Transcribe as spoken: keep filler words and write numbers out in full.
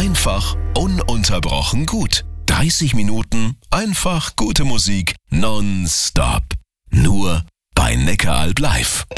Einfach ununterbrochen gut. dreißig Minuten einfach gute Musik nonstop. Nur bei Neckaralb live.